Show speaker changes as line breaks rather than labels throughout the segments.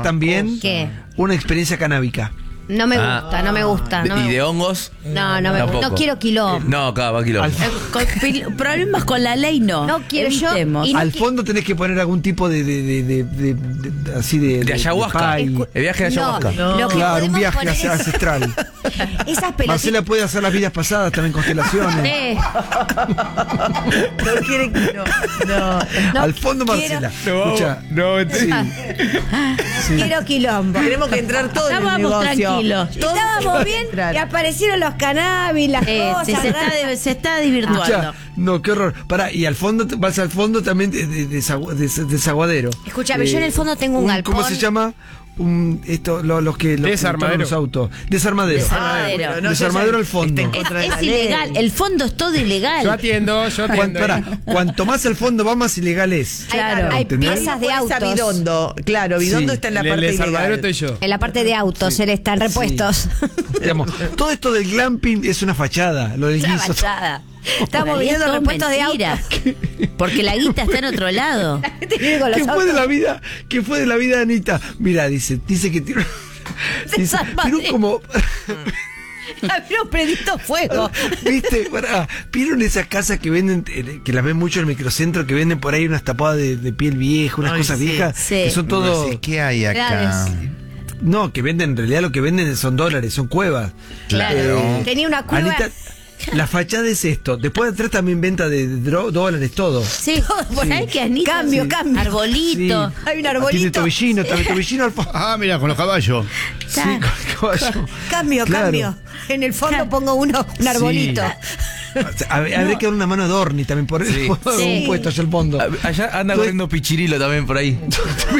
también
¿Qué?
una experiencia canábica.
No me gusta, no me gusta. No
¿Y
me
de
gusta.
hongos?
No me
Tampoco.
gusta. No quiero quilombo.
No, acá va quilombo.
Problemas con la ley no.
No quiero yo.
Evitemos.
Y no
Al fondo tenés que poner algún tipo así de
ayahuasca.
pay.
El viaje de ayahuasca.
No, lo que
Claro, un
podemos
viaje
poner es
ancestral.
esas pelotitas.
Marcela puede hacer las vidas pasadas, también constelaciones.
No quiere que no.
Al fondo,
quiero-
Marcela. Escucha,
Quiero quilombo.
Tenemos que entrar todos en el
Estábamos
negocio.
tranquilos.
Estábamos bien y aparecieron los cannabis, las cosas.
Sí, se está divirtuando.
escucha. No, qué horror. Pará, y al fondo, vas al fondo también desaguadero.
Escúchame, yo en el fondo tengo un galpón.
¿Cómo se llama? Los que
Desarmadero.
los autos. Desarmadero.
Desarmadero.
No,
Desarmadero al fondo.
está en contra de la
Es
ley.
ilegal. El fondo es todo ilegal.
Yo atiendo.
Cuanto más al fondo va, más ilegal es.
Claro.
Hay
¿Entendés?
piezas de
Pones a
autos.
Bidondo. Claro, Bidondo
Sí.
está en la
El
parte
desarmadero
ilegal.
estoy yo.
En la parte de autos, él está en repuestos.
Digamos, todo esto del glamping es una fachada. Lo del
Una
guiso.
fachada. Estamos
En realidad
viendo
es todo
repuestos de
mentira.
autos.
Porque la guita está en otro lado.
La gente vive con los
¿Qué fue
autos.
de la vida? ¿Qué fue de la vida de Anita? Mira, dice que tiró. Dice,
Desarmadero.
tiró como.
Había prendido fuego.
¿Viste? ¿Vieron esas casas que venden, que las ven mucho en el microcentro, que venden por ahí unas tapadas de piel vieja, unas
Ay,
cosas
sí,
viejas?
sí.
Que son todo.
No sé, ¿qué hay acá?
Graves.
No, que venden, en realidad lo que venden son dólares, son cuevas.
Claro.
Tenía una cueva.
Anita, la fachada es esto. Después de atrás también venta de dólares, todo.
Sí, por ahí que Anita.
Cambio,
sí.
cambio.
Arbolito.
Sí.
Hay un
Tiene
arbolito.
tobillino, también tobillino al fondo.
Ah, mira, con los caballos.
Sí, con el caballo.
Cambio,
Claro.
cambio. En el fondo pongo un arbolito.
Habría que dar una mano a Dorni también por
Sí.
un puesto allá al fondo.
Allá anda corriendo Pichirilo también por ahí.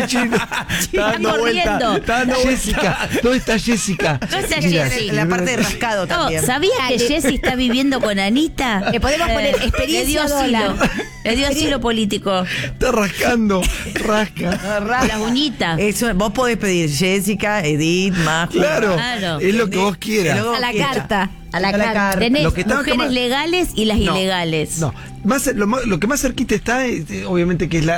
Está corriendo.
Jessica, ¿dónde está Jessica?
¿Dónde está
Mira,
Jessica?
En la parte de rascado
No,
también.
¿sabías que Jessy está viviendo con Anita?
Le podemos poner experiencia
Le dio
dólar.
asilo. Le dio asilo político.
Está rascando, rasca.
Las uñitas.
Eso, vos podés pedir Jessica, Edith, Majo.
Claro,
Claro.
es lo que vos quieras.
Luego
A la
quiera.
carta.
A la
A la
carta.
carta.
Tenés
Lo que está
mujeres
más-
legales y las
No,
ilegales.
No, lo que más cerquita está, obviamente, que es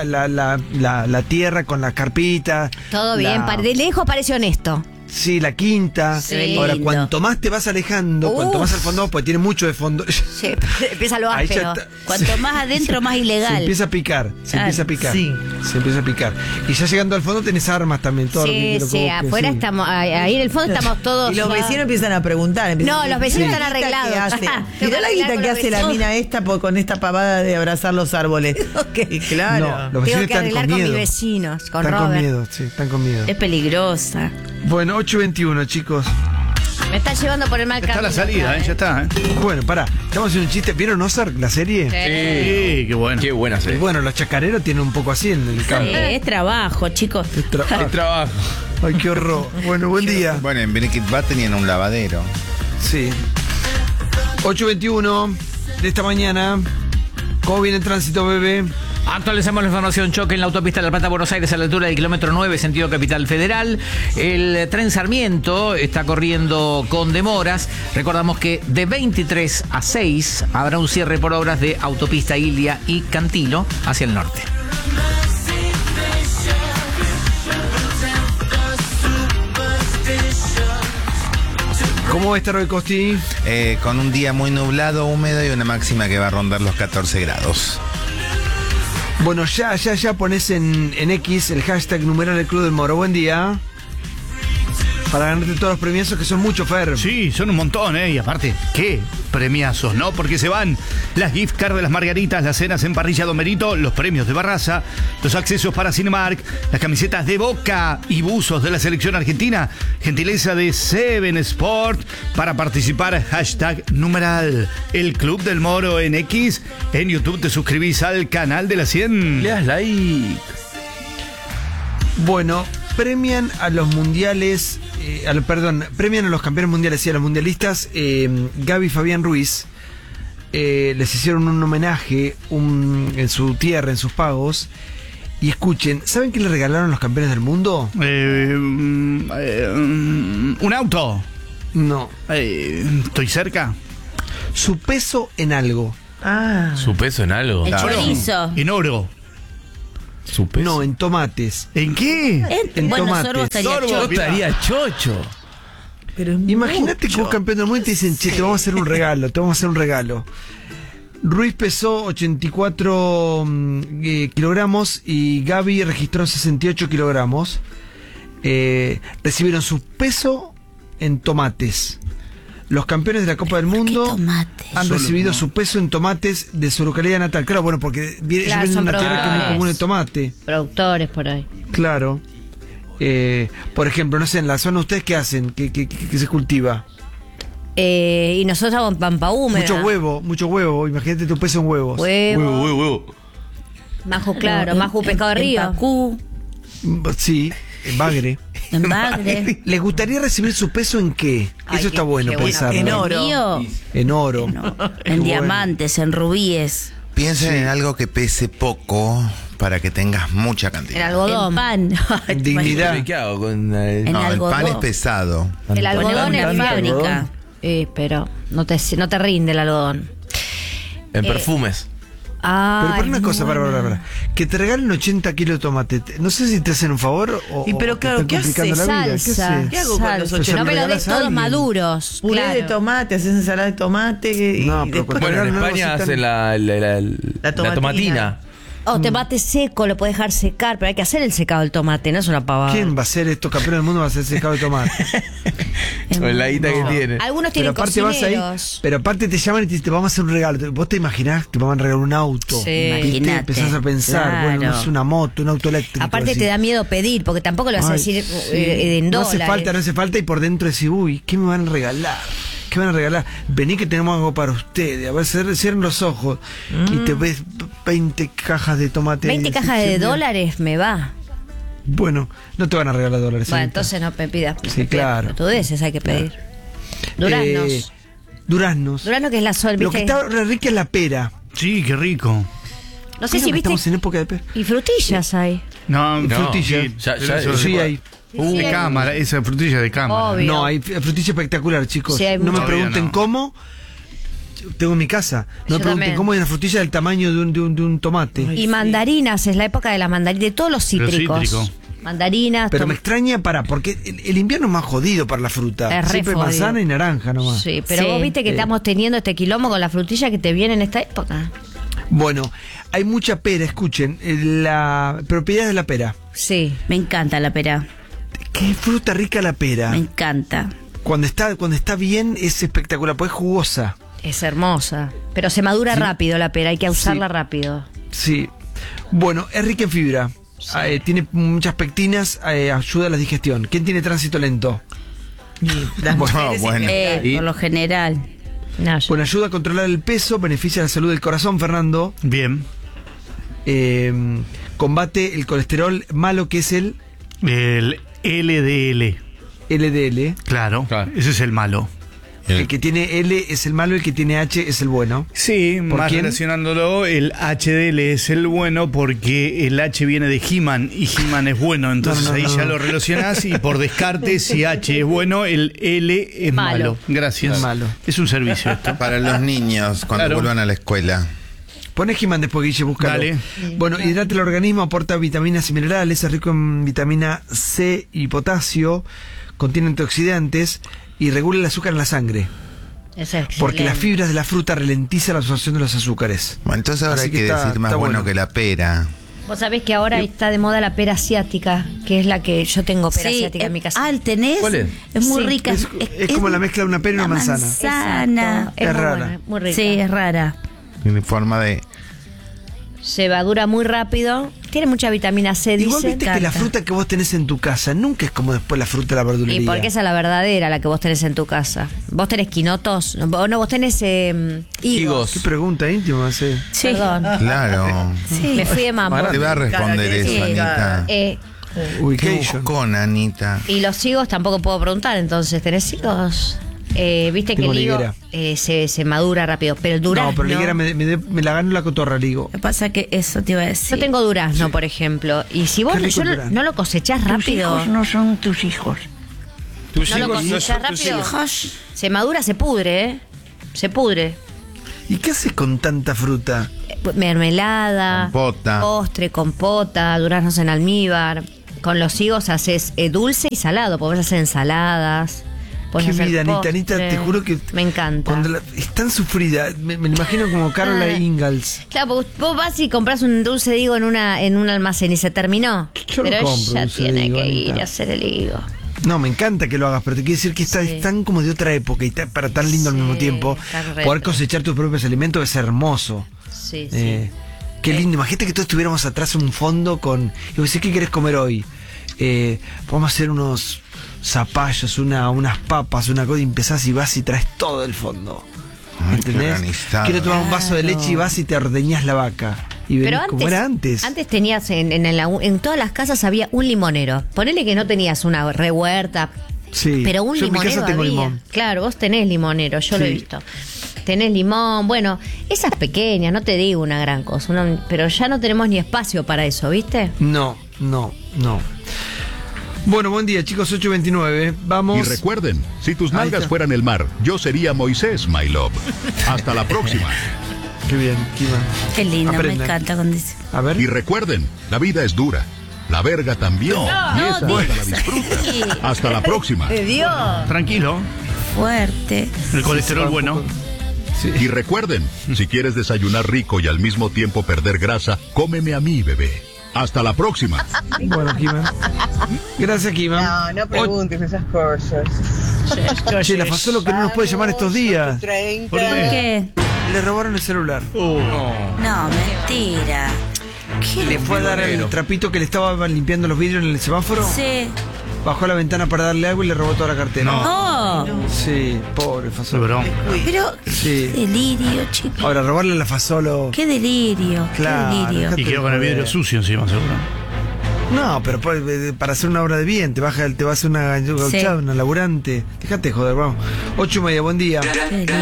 la tierra con la carpita.
Todo bien. De lejos parece honesto.
Sí, la quinta.
Sí.
Ahora,
Lindo.
cuanto más te vas alejando, cuanto más al fondo, pues tiene mucho de fondo.
Sí, empieza lo
Ahí ya
áspero.
está.
Cuanto más adentro, más ilegal.
Se empieza a picar,
Claro.
Sí.
Se empieza a picar. Y ya llegando al fondo tenés armas también, todo lo que
Sí,
quiero
sí,
que-
afuera
sí.
estamos, ahí en el fondo estamos todos.
Y los vecinos empiezan a preguntar. empiezan
No,
a decir,
los vecinos
"¿Qué
están
guita
arreglados".
que hace?
Ajá.
Mirá la
Tengo que
guita
hablar
que
con
hace
los
la
vecinos.
mina esta con esta pavada de abrazar los árboles. Y claro.
No, los
Tengo
vecinos
que
están
arreglar
con
con mis
miedo.
vecinos, con
Están con
Robert.
miedo, sí, están con miedo.
Es peligrosa.
Bueno, 8:21, chicos.
Me está llevando por el mal
Está
camino.
la salida, ya está.
Bueno, pará, estamos haciendo un chiste. ¿Vieron Ozark, la serie?
Sí, qué bueno.
Qué buena
Y
serie.
bueno, los chacareros tienen un poco así en el campo.
Es trabajo, chicos.
El trabajo.
Ay, qué horror. Bueno, buen día.
Bueno, en Break It Bad tenían un lavadero.
Sí. 8:21 de esta mañana. ¿Cómo viene el tránsito, bebé?
Actualizamos la información. Choque en la autopista de La Plata, Buenos Aires, a la altura del kilómetro 9, sentido Capital Federal. El tren Sarmiento está corriendo con demoras. Recordamos que de 23 a 6 habrá un cierre por obras de autopista Ilia y Cantilo hacia el norte.
¿Cómo va a estar hoy, Costi?
Con un día muy nublado, húmedo y una máxima que va a rondar los 14 grados.
Bueno, ya pones en X el hashtag numeral del Club del Moro. Buen día. Para ganarte todos los premiazos, que son muchos, Fer.
Sí, son un montón, ¿eh? Y aparte, ¿qué premiazos, no? Porque se van las gift cards de las Margaritas, las cenas en parrilla Domerito, los premios de Barraza, los accesos para Cinemark, las camisetas de Boca y buzos de la selección argentina, gentileza de Seven Sport. Para participar, hashtag numeral el Club del Moro en X. En YouTube te suscribís al canal de la 100.
Le das like.
Bueno, premian a los mundiales, premian a los campeones mundiales y a los mundialistas. Gaby y Fabián Ruiz les hicieron un homenaje en su tierra, en sus pagos. Y escuchen, ¿saben qué le regalaron los campeones del mundo?
Un auto.
No,
Estoy cerca.
su peso en algo.
Ah.
¿Su peso en algo?
El
Claro.
chorizo.
En oro.
Su peso.
No, en tomates.
¿En qué?
En
bueno,
tomates.
Sorbo estaría
Sorbo
chocho.
estaría chocho.
Pero es
Imagínate que un campeón del mundo y te dicen, che, te vamos a hacer un regalo, te vamos a hacer un regalo. Ruiz pesó 84 kilogramos y Gaby registró 68 kilogramos. Recibieron su peso en tomates. Los campeones de la Copa del Mundo
tomates?
han recibido su peso en tomates de su localidad natal. Claro, bueno, porque
Claro,
ellos vienen de
son
una tierra que es muy
productores.
común el tomate.
Productores por ahí.
Claro. Por ejemplo, no sé, en la zona, ¿ustedes qué hacen? ¿Qué se cultiva?
Y nosotros estamos en Pampa Húmeda.
Mucho huevo. Imagínate tu peso en huevos.
Huevo. Majo, claro. Majo, pescado de
En
río.
Pacú,
Sí, en bagre.
en Bagre.
¿Les gustaría recibir su peso en qué?
Ay,
Eso está
qué
bueno
buena
pensarlo.
En oro.
Río,
En oro. Qué
en
bueno.
diamantes, en rubíes,
Piensen en algo que pese poco para que tengas mucha
En
cantidad.
en
algodón.
pan.
Dignidad.
¿Qué hago con
En
No, el
algodón.
pan es pesado.
El algodón es
Ponemos una
fábrica.
fábrica.
Pero no te rinde el algodón.
En perfumes.
Pero por una cosa,
bueno.
para. Que te regalen 80 kilos de tomate. No sé si te hacen un favor o.
Y pero
o te
claro,
están
¿qué
complicando
haces?
la vida. ¿Qué
Salsa.
haces?
¿Qué hago con los
Salsa.
80?
No me lo des
regalás a
todos
alguien.
maduros.
Puré
claro.
de tomate, haces ensalada de tomate y
No, pero
después
cuando
Bueno, en
no
España
necesitan-
hacen la
tomatina.
tomatina.
O tomate seco, lo puedes dejar secar, pero hay que hacer el secado del tomate, no es una pavada.
¿Quién va a ser estos campeones del mundo? Va a ser secado de tomate.
Con la guita que tiene.
Algunos
Pero
tienen
aparte vas ahí.
cocineros.
Pero aparte te llaman y te dicen, te vamos a hacer un regalo. Vos te imaginás que te van a regalar un auto.
Sí.
¿Viste?
Imagínate.
Empezás a pensar,
Claro.
bueno, es una moto, un auto eléctrico.
Aparte
así.
te da miedo pedir, porque tampoco lo vas a
Ay,
decir
sí.
en
No
dólares.
hace falta y por dentro decís, uy, ¿qué me van a regalar? ¿Qué van a regalar? Vení que tenemos algo para ustedes. A ver, cierren los ojos y te ves 20 cajas de tomate.
20 cajas de dólares me va.
Bueno, no te van a regalar dólares.
Bueno,
señorita.
entonces no me pidas.
Sí, claro.
Pelotudeces hay que pedir. Duraznos.
Duraznos.
Durazno que es la sol,
Lo que
¿viste?
está re rica es la pera.
Sí, qué rico.
No sé si
Creo que
viste.
Estamos en época de pera.
Y frutillas hay.
No,
Frutilla.
sí,
Ya-
pero
ya-
eso
Sí,
de-
hay.
de
hay.
cámara, esa frutilla de cámara.
Obvio.
No, hay frutilla espectacular, chicos.
Sí, hay
no me
mucho.
pregunten
Todavía no.
cómo. Tengo en mi casa. No
Yo
me pregunten
también.
cómo hay una frutilla del tamaño de un tomate.
Y mandarinas, es la época de la mandarina, de todos los cítricos.
cítrico.
Mandarinas,
Pero me extraña porque el invierno es más jodido para la fruta.
Es re
Siempre
jodido.
manzana y naranja nomás.
Sí, pero
Sí.
vos viste que
Sí.
estamos teniendo este quilombo con la frutilla que te viene en esta época.
Bueno, hay mucha pera, escuchen. La propiedad de la pera.
Sí.
Me encanta la pera.
Qué fruta rica la pera.
Me encanta.
Cuando está bien es espectacular, pues es jugosa.
Es hermosa. Pero se madura rápido la pera, hay que usarla rápido.
Sí. Bueno, es rica en fibra. Tiene muchas pectinas, ayuda a la digestión. ¿Quién tiene tránsito lento?
Las
Bueno,
mujeres
bueno.
Y-
Por lo general.
No, yo-
Bueno, ayuda a controlar el peso, beneficia la salud del corazón, Fernando.
Bien.
Combate el colesterol malo que es el
El LDL,
LDL.
claro,
Claro.
ese es el malo.
El que tiene L es el malo, el que tiene H es el bueno.
Sí,
¿Por
más
quién?
relacionándolo, el HDL es el bueno porque el H viene de He-Man y He-Man es bueno, entonces
No, no,
ahí
no.
ya lo relacionás y por descarte, si H es bueno, el L es malo.
Malo.
Gracias.
Es malo.
Es un servicio esto.
Para los niños cuando
Claro.
vuelvan a la escuela.
Poné He-Man después, Guille, búscalo.
Dale.
Bueno, hidrata el organismo, aporta vitaminas y minerales, es rico en vitamina C y potasio, contiene antioxidantes y regula el azúcar en la sangre.
es excelente.
Porque las fibras de la fruta ralentizan la absorción de los azúcares.
Bueno, entonces ahora
Así
hay
que
que
está-
decir más
está
bueno
bueno.
que la pera.
Vos sabés que ahora está de moda la pera asiática, que es la que yo tengo pera
Sí,
asiática en mi casa.
Ah, ¿el tenés?
¿Cuál es?
Es muy
Sí.
rica.
Es como la mezcla de una pera y una manzana.
Manzana.
Exacto. Es
Es
muy
rara.
buena, muy rica.
Sí, es rara.
En forma de...
Se madura muy rápido. Tiene mucha vitamina C,
Igual
dice.
viste que la fruta que vos tenés en tu casa nunca es como después la fruta de la verdulería.
Y porque esa es la verdadera, la que vos tenés en tu casa. Vos tenés quinotos. No, vos tenés higos.
Higos.
Qué pregunta íntima hace.
Sí.
Perdón.
Claro.
Me fui de mambo.
Te va a responder
Cara,
eso,
sí.
Anita. Qué
Ubication.
buscona, Anita.
Y los higos tampoco puedo preguntar, entonces, ¿tenés higos? Viste que
Tengo
el higo
liguera.
se madura rápido, pero el durazno...
No, pero liguera me la ganó la cotorra, digo.
Lo que pasa que eso te iba a decir.
Yo tengo durazno, por ejemplo, y si vos
Qué rico el durazno.
no lo cosechás rápido,
no son tus hijos.
Tus
no lo
hijos no
cosechás
son tus
rápido,
hijos.
se madura, se pudre, ¿eh? Se pudre.
¿Y qué haces con tanta fruta?
Mermelada,
Compota.
postre, compota, duraznos en almíbar. Con los higos haces dulce y salado, podés hacer ensaladas. podés
Qué
hacer
vida, Anita,
postre.
Anita, te juro que...
Me encanta.
Cuando es tan sufrida, me lo imagino como Carola Ingalls.
Claro, porque vos vas y compras un dulce de higo en un almacén y se terminó.
Yo no
pero
compro
ella
dulce de
tiene
higo,
que
Anita.
ir a hacer el higo.
No, me encanta que lo hagas, pero te quiero decir que
Sí.
es tan como de otra época y para tan lindo al
Sí,
mismo tiempo.
está retro.
Poder cosechar tus propios alimentos es hermoso.
Sí, sí.
Qué lindo. Imagínate que todos estuviéramos atrás en un fondo con... Y vos decís, ¿qué querés comer hoy? Podemos hacer unos zapallos, unas papas, una cosa, y empezás y vas y traes todo el fondo.
Ay, qué
¿Entendés?
organizado.
Quiero tomar un vaso de leche y vas y te ordeñás la vaca. Y venís
Pero
como era antes.
Antes tenías en todas las casas había un limonero. Ponele que no tenías una rehuerta,
Sí.
pero un
Yo en mi
limonero
casa tengo
había.
limón.
Claro, vos tenés limonero, yo lo he
Sí.
visto. Tenés limón, bueno, esas pequeñas, no te digo una gran cosa, pero ya no tenemos ni espacio para eso, ¿viste?
No. Bueno, buen día, chicos, 8:29. Vamos.
Y recuerden, si tus
Ahí
nalgas
está.
fueran el mar, yo sería Moisés, my love. Hasta la próxima.
Qué bien, Kima.
Qué lindo,
Aprendan.
me encanta cuando dice.
A ver.
Y recuerden, la vida es dura. La verga también. y esa
no,
hasta la disfrutas.
sí.
Hasta la próxima.
Tranquilo.
Fuerte.
El colesterol bueno.
Y recuerden, si quieres desayunar rico y al mismo tiempo perder grasa, cómeme a mí, bebé. Hasta la próxima.
Bueno, Kima. Gracias, Kima.
No preguntes esas cosas.
Che, la Fasolo que no nos puede llamar estos días.
¿Por qué?
¿Qué?
Le robaron el celular.
No, mentira.
Le fue a dar el trapito que le estaba limpiando los vidrios en el semáforo.
Sí.
Bajó a la ventana para darle agua y le robó toda la cartera.
Oh,
Sí, pobre Fasolo.
Bro.
pero
Sí.
qué delirio, chicos.
Ahora, robarle a la Fasolo.
Qué delirio,
Claro.
qué delirio.
Y quedó con el vidrio sucio encima, seguro.
No, pero para hacer una obra de bien, te va a hacer una gauchada, una laburante. Déjate joder, vamos. 8:30, buen día.
Qué delirio.